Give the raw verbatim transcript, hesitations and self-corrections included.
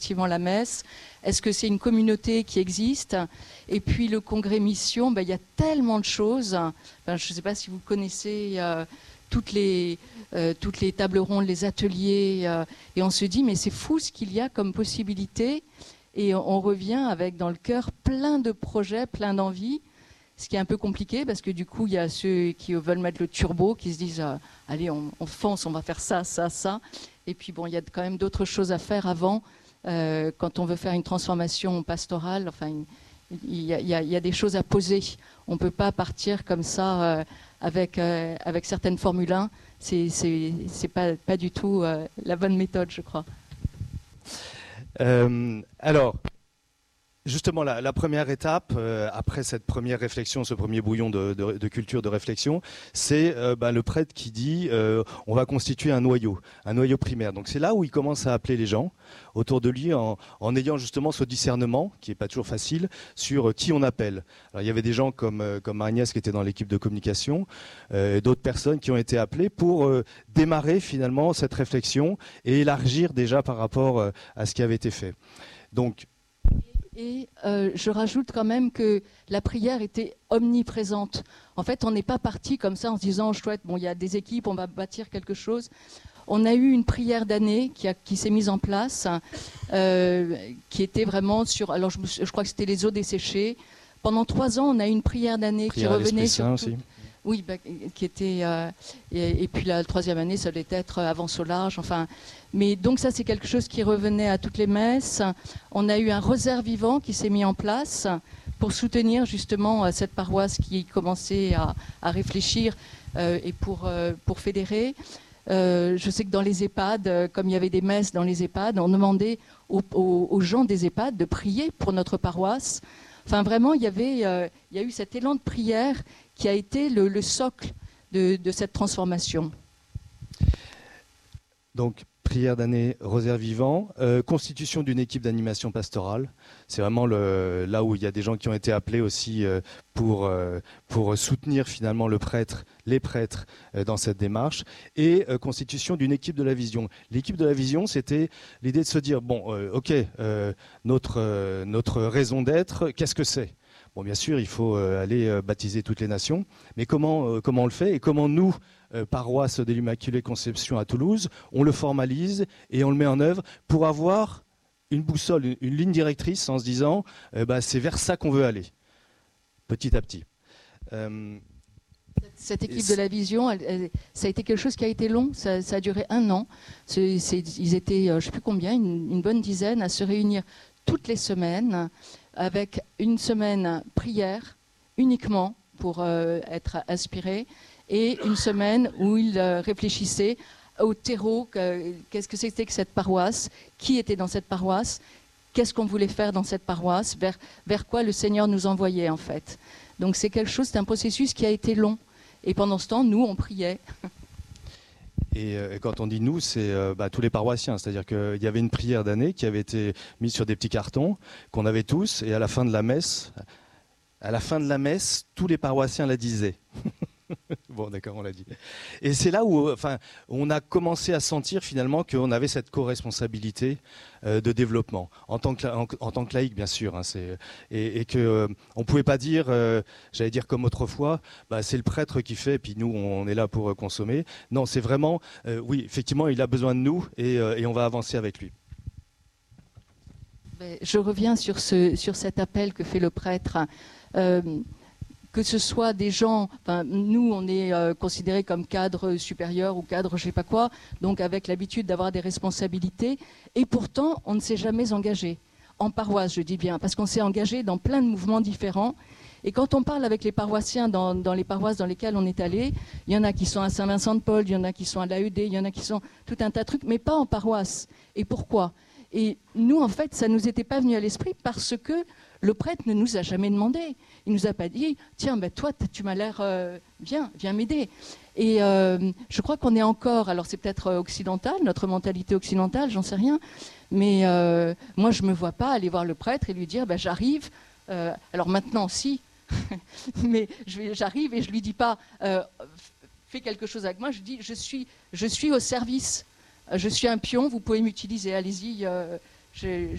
effectivement la messe? Est-ce que c'est une communauté qui existe? Et puis le congrès mission, ben, il y a tellement de choses. Enfin, je ne sais pas si vous connaissez euh, toutes, les, euh, toutes les tables rondes, les ateliers, euh, et on se dit mais c'est fou ce qu'il y a comme possibilité. Et on, on revient avec dans le cœur plein de projets, plein d'envies. Ce qui est un peu compliqué parce que du coup, il y a ceux qui veulent mettre le turbo, qui se disent euh, allez, on, on fonce, on va faire ça, ça, ça. Et puis bon, il y a quand même d'autres choses à faire avant. Euh, quand on veut faire une transformation pastorale, enfin, il y, a, il, y a, il y a des choses à poser. On ne peut pas partir comme ça euh, avec, euh, avec certaines Formule un. C'est, c'est, c'est pas, pas du tout euh, la bonne méthode, je crois. Euh, alors. Justement, la, la première étape, euh, après cette première réflexion, ce premier bouillon de, de, de culture, de réflexion, c'est euh, bah, le prêtre qui dit euh, on va constituer un noyau, un noyau primaire. Donc c'est là où il commence à appeler les gens autour de lui en, en ayant justement ce discernement, qui n'est pas toujours facile, sur qui on appelle. Alors il y avait des gens comme, euh, comme Agnès qui était dans l'équipe de communication, euh, et d'autres personnes qui ont été appelées pour euh, démarrer finalement cette réflexion et élargir déjà par rapport euh, à ce qui avait été fait. Donc, Et euh, je rajoute quand même que la prière était omniprésente. En fait, on n'est pas parti comme ça en se disant chouette, bon, il y a des équipes, on va bâtir quelque chose. On a eu une prière d'année qui, a, qui s'est mise en place, euh, qui était vraiment sur. Alors, je, je crois que c'était les eaux desséchées. Pendant trois ans, on a eu une prière d'année prière qui revenait sur. Tout, aussi. Oui, bah, qui était. Euh, et, et puis la troisième année, ça devait être Avance au large. Enfin. Mais donc ça, c'est quelque chose qui revenait à toutes les messes. On a eu un rosaire vivant qui s'est mis en place pour soutenir justement cette paroisse qui commençait à, à réfléchir euh, et pour, euh, pour fédérer. Euh, je sais que dans les EHPAD, comme il y avait des messes dans les EHPAD, on demandait aux, aux, aux gens des EHPAD de prier pour notre paroisse. Enfin, vraiment, il y avait, euh, il y a eu cet élan de prière qui a été le, le socle de, de cette transformation. Donc, prière d'année, rosaire vivant, euh, constitution d'une équipe d'animation pastorale. C'est vraiment le, là où il y a des gens qui ont été appelés aussi euh, pour, euh, pour soutenir finalement le prêtre, les prêtres euh, dans cette démarche. Et euh, constitution d'une équipe de la vision. L'équipe de la vision, c'était l'idée de se dire, bon, euh, ok, euh, notre, euh, notre raison d'être, qu'est-ce que c'est ? Bon, bien sûr, il faut euh, aller euh, baptiser toutes les nations, mais comment, euh, comment on le fait et comment nous, euh, paroisse de l'Immaculée Conception à Toulouse, on le formalise et on le met en œuvre pour avoir une boussole, une, une ligne directrice en se disant euh, bah, c'est vers ça qu'on veut aller, petit à petit. Euh, Cette équipe de la vision, elle, elle, ça a été quelque chose qui a été long, ça, ça a duré un an. C'est, c'est, ils étaient, je ne sais plus combien, une, une bonne dizaine à se réunir toutes les semaines, avec une semaine prière uniquement pour euh, être inspiré et une semaine où ils euh, réfléchissaient au terreau, que, qu'est-ce que c'était que cette paroisse, qui était dans cette paroisse, qu'est-ce qu'on voulait faire dans cette paroisse, vers, vers quoi le Seigneur nous envoyait en fait. Donc c'est quelque chose, c'est un processus qui a été long. Et pendant ce temps, nous, on priait. Et, euh, et quand on dit nous, c'est euh, bah, tous les paroissiens. C'est-à-dire qu'il y avait une prière d'année qui avait été mise sur des petits cartons, qu'on avait tous, et à la fin de la messe, à la fin de la messe, tous les paroissiens la disaient. Bon, d'accord, on l'a dit. Et c'est là où enfin, on a commencé à sentir finalement qu'on avait cette co-responsabilité euh, de développement, en tant que, en, en tant que laïc, bien sûr. Hein, c'est, et, et qu'on euh, ne pouvait pas dire, euh, j'allais dire comme autrefois, bah, c'est le prêtre qui fait, et puis nous, on est là pour euh, consommer. Non, c'est vraiment, euh, oui, effectivement, il a besoin de nous, et, euh, et on va avancer avec lui. Je reviens sur, ce, sur cet appel que fait le prêtre. Euh, que ce soit des gens, enfin, nous on est euh, considérés comme cadres supérieurs ou cadres je sais pas quoi, donc avec l'habitude d'avoir des responsabilités, et pourtant on ne s'est jamais engagé, en paroisse je dis bien, parce qu'on s'est engagé dans plein de mouvements différents, et quand on parle avec les paroissiens dans, dans les paroisses dans lesquelles on est allé, il y en a qui sont à Saint-Vincent-de-Paul, il y en a qui sont à l'A E D, il y en a qui sont tout un tas de trucs, mais pas en paroisse. Et pourquoi ? Et nous en fait ça nous était pas venu à l'esprit parce que le prêtre ne nous a jamais demandé. Il ne nous a pas dit « Tiens, ben toi, tu m'as l'air... Euh, viens, viens m'aider. » Et euh, je crois qu'on est encore... Alors, c'est peut-être occidental, notre mentalité occidentale, j'en sais rien. Mais euh, moi, je ne me vois pas aller voir le prêtre et lui dire ben, « J'arrive. Euh, » Alors maintenant, si. Mais je vais, j'arrive et je ne lui dis pas euh, « Fais quelque chose avec moi. » Je dis je suis, « Je suis au service. Je suis un pion. Vous pouvez m'utiliser. Allez-y. Euh, » j'ai